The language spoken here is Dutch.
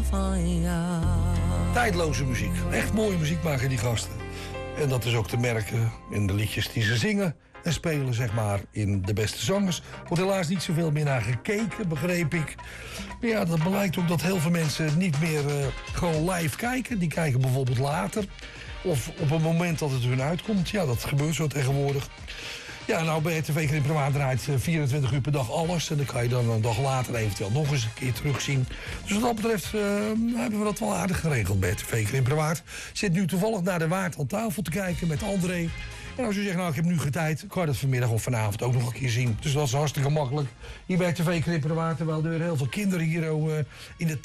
van jou. Tijdloze muziek. Echt mooie muziek maken die gasten. En dat is ook te merken in de liedjes die ze zingen en spelen, zeg maar, in de beste zangers. Wordt helaas niet zoveel meer naar gekeken, begreep ik. Maar ja, dat blijkt ook dat heel veel mensen niet meer gewoon live kijken. Die kijken bijvoorbeeld later. Of op het moment dat het hun uitkomt. Ja, dat gebeurt zo tegenwoordig. Ja, nou, bij RTV Krimp Primaat draait 24 uur per dag alles. En dan kan je dan een dag later eventueel nog eens een keer terugzien. Dus wat dat betreft hebben we dat wel aardig geregeld bij RTV Krimp Primaat. Zit nu toevallig naar de Waard aan tafel te kijken met André. En als u zegt, nou, ik heb nu geen tijd, kan je dat vanmiddag of vanavond ook nog een keer zien. Dus dat is hartstikke makkelijk. Hier bij TV Krimp Primaat, terwijl er heel veel kinderen hier in de